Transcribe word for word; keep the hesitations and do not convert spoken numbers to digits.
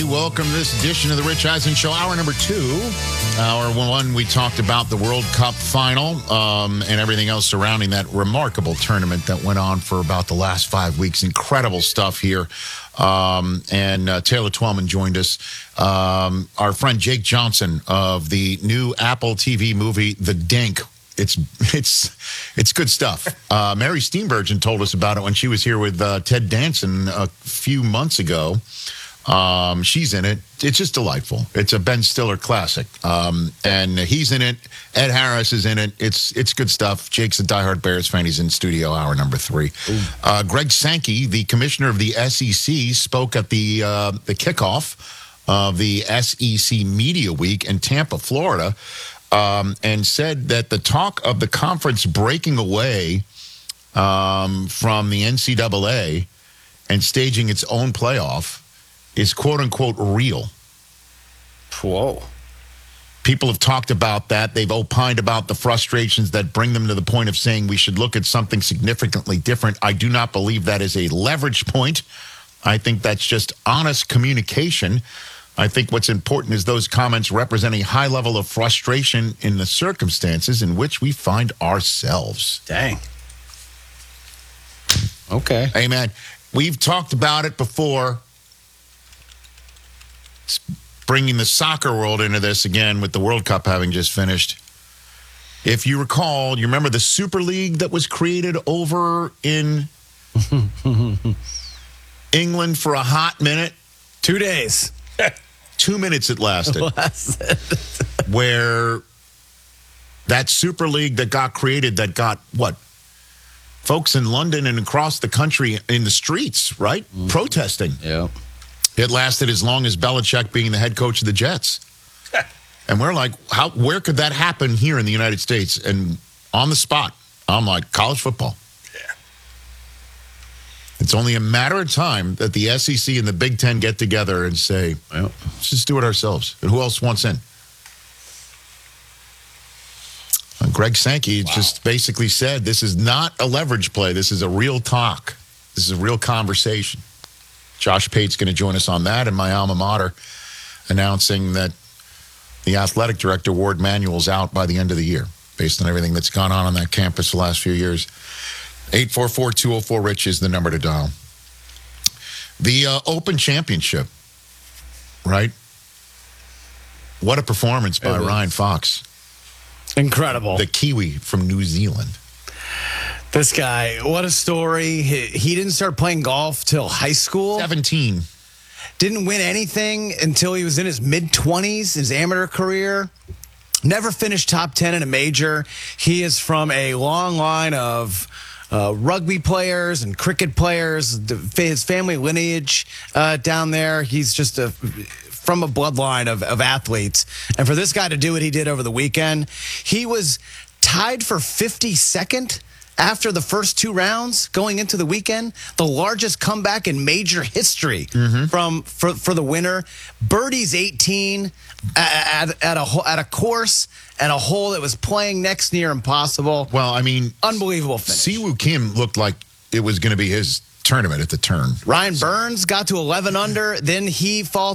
Welcome to this edition of the Rich Eisen Show. Hour number two. Hour one, we talked about the World Cup final um, and everything else surrounding that remarkable tournament that went on for about the last five weeks. Incredible stuff here. Um, and uh, Taylor Twellman joined us. Um, our friend Jake Johnson of the new Apple T V movie, The Dink. It's it's it's good stuff. Uh, Mary Steenburgen told us about it when she was here with uh, Ted Danson a few months ago. Um, she's in it. It's just delightful. It's a Ben Stiller classic. Um, and he's in it. Ed Harris is in it. It's it's good stuff. Jake's a diehard Bears fan. He's in studio hour number three. Uh, Greg Sankey, the commissioner of the S E C, spoke at the uh, the kickoff of the S E C Media Week in Tampa, Florida, um, and said that the talk of the conference breaking away um, from the N C double A and staging its own playoff is quote-unquote real. Whoa. People have talked about that. They've opined about the frustrations that bring them to the point of saying we should look at something significantly different. I do not believe that is a leverage point. I think that's just honest communication. I think what's important is those comments represent a high level of frustration in the circumstances in which we find ourselves. Dang. Okay. Amen. We've talked about it before. Bringing the soccer world into this again with the World Cup having just finished. If you recall, you remember the Super League that was created over in England for a hot minute? Two days. Two minutes it lasted. Where that Super League that got created, that got, what, folks in London and across the country in the streets, right? Mm-hmm. Protesting. Yeah. It lasted as long as Belichick being the head coach of the Jets. And we're like, how? Where could that happen here in the United States? And on the spot, I'm like, college football. Yeah. It's only a matter of time that the S E C and the Big Ten get together and say, well, let's just do it ourselves. And who else wants in? And Greg Sankey wow. just basically said, this is not a leverage play. This is a real talk. This is a real conversation. Josh Pate's going to join us on that, and my alma mater announcing that the athletic director, Ward Manuel's out by the end of the year, based on everything that's gone on on that campus the last few years. eight four four, two oh four, RICH is the number to dial. The uh, Open Championship, right? What a performance by Ryan Fox. Incredible. The Kiwi from New Zealand. This guy, what a story. He, he didn't start playing golf till high school. seventeen. Didn't win anything until he was in his mid-twenties, his amateur career. Never finished top ten in a major. He is from a long line of uh, rugby players and cricket players, his family lineage uh, down there. He's just a... from a bloodline of, of athletes. And for this guy to do what he did over the weekend, he was tied for fifty-second after the first two rounds going into the weekend, the largest comeback in major history mm-hmm. from for, for the winner. Birdie's eighteen at, at, at, a, at a course and a hole that was playing next near impossible. Well, I mean, unbelievable finish. Siwoo Kim looked like it was going to be his tournament at the turn. Ryan Burns got to eleven under, then he faltered.